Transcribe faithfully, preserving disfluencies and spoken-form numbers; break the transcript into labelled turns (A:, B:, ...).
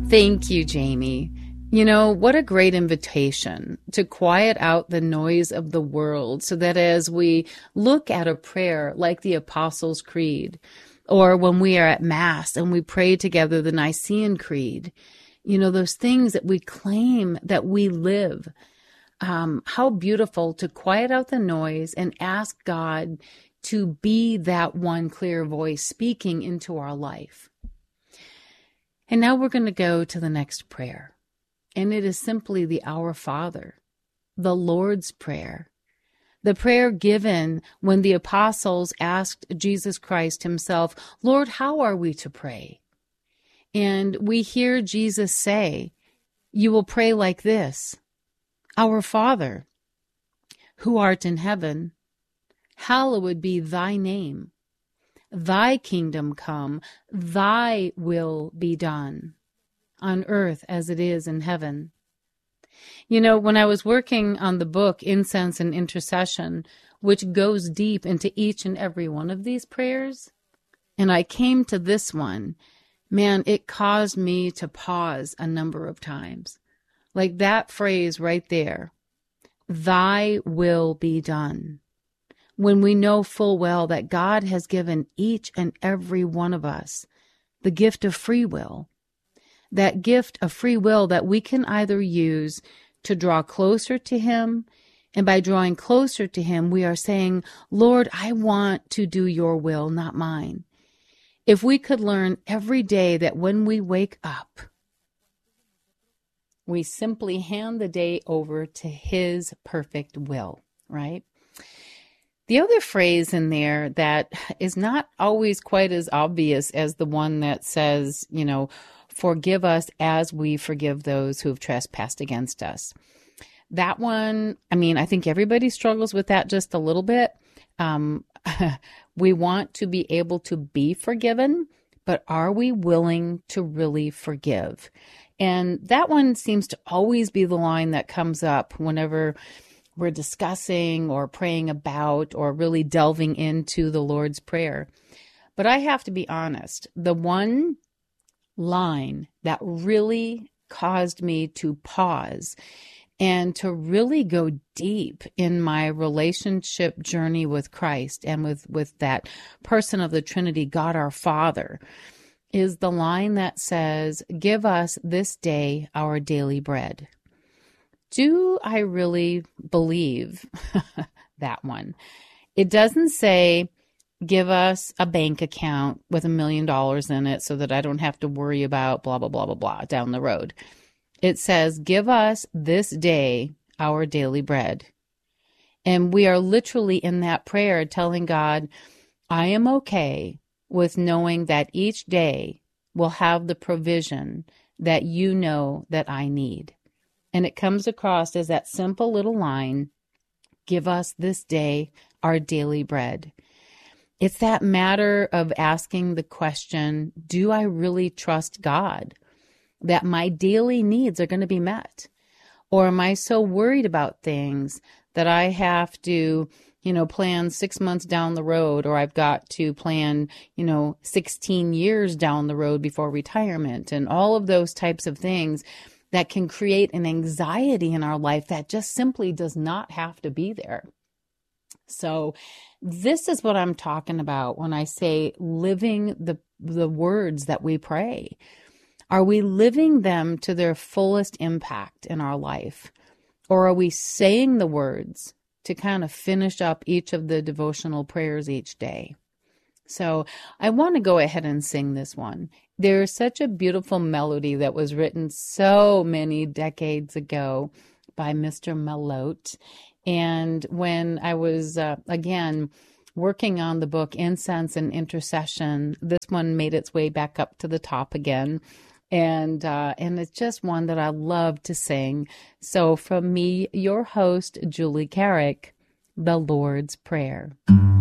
A: Thank you, Jamie. You know, what a great invitation to quiet out the noise of the world so that as we look at a prayer like the Apostles' Creed, or when we are at Mass and we pray together the Nicene Creed, you know, those things that we claim that we live, um, how beautiful to quiet out the noise and ask God to be that one clear voice speaking into our life. And now we're going to go to the next prayer. And it is simply the Our Father, the Lord's Prayer, the prayer given when the apostles asked Jesus Christ himself, Lord, how are we to pray? And we hear Jesus say, you will pray like this, Our Father, who art in heaven, hallowed be thy name. Thy kingdom come, thy will be done, on earth as it is in heaven. You know, when I was working on the book, Incense and Intercession, which goes deep into each and every one of these prayers, and I came to this one, man, it caused me to pause a number of times. Like that phrase right there, thy will be done. When we know full well that God has given each and every one of us the gift of free will, that gift of free will that we can either use to draw closer to him, and by drawing closer to him, we are saying, Lord, I want to do your will, not mine. If we could learn every day that when we wake up, we simply hand the day over to his perfect will, right? The other phrase in there that is not always quite as obvious as the one that says, you know, forgive us as we forgive those who have trespassed against us. That one, I mean, I think everybody struggles with that just a little bit. Um, we want to be able to be forgiven, but are we willing to really forgive? And that one seems to always be the line that comes up whenever we're discussing or praying about or really delving into the Lord's Prayer. But I have to be honest, the one line that really caused me to pause and to really go deep in my relationship journey with Christ and with, with that person of the Trinity, God our Father, is the line that says, give us this day our daily bread. Do I really believe that one? It doesn't say, give us a bank account with a million dollars in it so that I don't have to worry about blah, blah, blah, blah, blah down the road. It says, give us this day our daily bread. And we are literally in that prayer telling God, I am okay with knowing that each day will have the provision that you know that I need. And it comes across as that simple little line, give us this day our daily bread. It's that matter of asking the question, do I really trust God that my daily needs are going to be met? Or am I so worried about things that I have to, you know, plan six months down the road, or I've got to plan, you know, sixteen years down the road before retirement, and all of those types of things that can create an anxiety in our life that just simply does not have to be there. So this is what I'm talking about when I say living the, the words that we pray. Are we living them to their fullest impact in our life? Or are we saying the words to kind of finish up each of the devotional prayers each day? So I want to go ahead and sing this one. There's such a beautiful melody that was written so many decades ago by Mister Malotte. And when I was, uh, again, working on the book Incense and Intercession, this one made its way back up to the top again. And uh, and it's just one that I love to sing. So from me, your host, Julie Carrick, the Lord's Prayer.